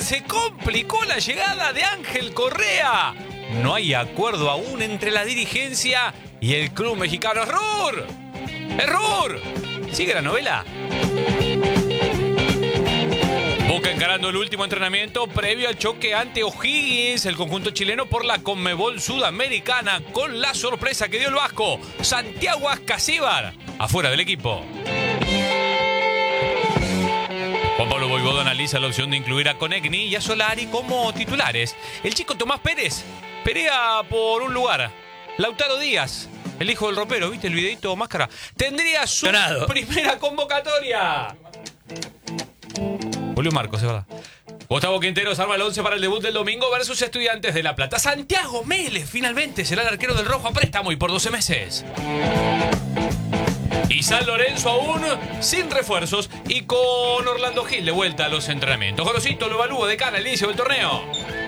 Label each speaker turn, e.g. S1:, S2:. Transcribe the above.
S1: se complicó la llegada de Ángel Correa. No hay acuerdo aún entre la dirigencia y el club mexicano. ¡Error! ¡Error! ¿Sigue la novela? Boca encarando el último entrenamiento previo al choque ante O'Higgins, el conjunto chileno por la Conmebol Sudamericana, con la sorpresa que dio el vasco Santiago Ascasíbar afuera del equipo. Juan Pablo Voivoda analiza la opción de incluir a Konechny y a Solari como titulares. El chico Tomás Pérez pelea por un lugar. Lautaro Díaz, el hijo del ropero, ¿viste el videito máscara? Tendría su primera convocatoria. Julio Marcos, es verdad. Gustavo Quinteros arma el 11 para el debut del domingo versus Estudiantes de La Plata. Santiago Mélez finalmente será el arquero del rojo a préstamo y por 12 meses. Y San Lorenzo aún sin refuerzos y con Orlando Gil de vuelta a los entrenamientos. Gorosito lo evalúa de cara al inicio del torneo.